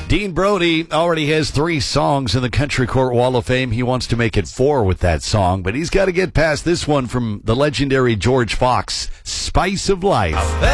Dean Brody already has 3 songs in the Country Court Wall of Fame. He wants to make it 4 with that song, but he's got to get past this one from the legendary George Fox, Spice of Life.